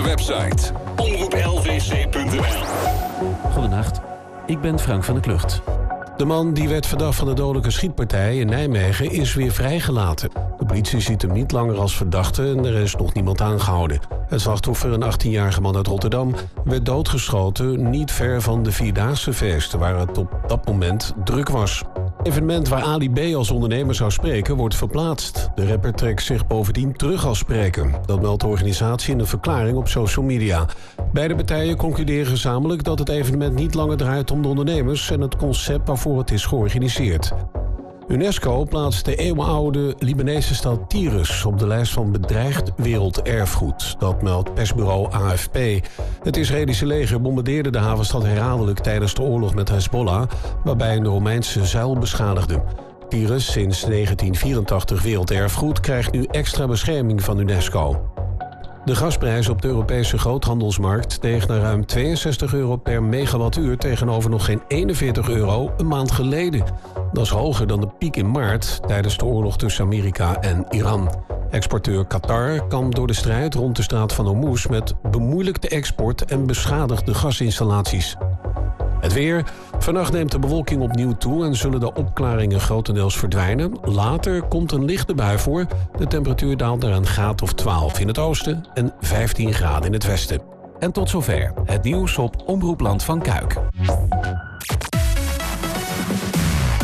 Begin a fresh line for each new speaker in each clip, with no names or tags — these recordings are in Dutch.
website omroeplvc.nl.
Goedenacht, ik ben Frank van der Klucht. De man die werd verdacht van de dodelijke schietpartij in Nijmegen is weer vrijgelaten. De politie ziet hem niet langer als verdachte en er is nog niemand aangehouden. Het slachtoffer, een 18-jarige man uit Rotterdam, werd doodgeschoten niet ver van de Vierdaagse feesten waar het op dat moment druk was. Het evenement waar Ali B als ondernemer zou spreken wordt verplaatst. De rapper trekt zich bovendien terug als spreker. Dat meldt de organisatie in een verklaring op social media. Beide partijen concluderen gezamenlijk dat het evenement niet langer draait om de ondernemers en het concept waarvoor het is georganiseerd. UNESCO plaatst de eeuwenoude Libanese stad Tyrus op de lijst van bedreigd werelderfgoed. Dat meldt persbureau AFP. Het Israëlische leger bombardeerde de havenstad herhaaldelijk tijdens de oorlog met Hezbollah, waarbij een Romeinse zuil beschadigde. Tyrus, sinds 1984 werelderfgoed, krijgt nu extra bescherming van UNESCO. De gasprijs op de Europese groothandelsmarkt steeg naar ruim €62 per megawattuur tegenover nog geen €41 een maand geleden. Dat is hoger dan de piek in maart tijdens de oorlog tussen Amerika en Iran. Exporteur Qatar kwam door de strijd rond de straat van Hormuz met bemoeilijkte export en beschadigde gasinstallaties. Het weer. Vannacht neemt de bewolking opnieuw toe en zullen de opklaringen grotendeels verdwijnen. Later komt een lichte bui voor. De temperatuur daalt naar een graad of 12 in het oosten en 15 graden in het westen.
En tot zover het nieuws op Omroep Land van Kuik.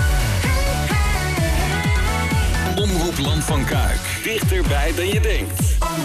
Omroep Land van Kuik. Dichterbij dan je denkt.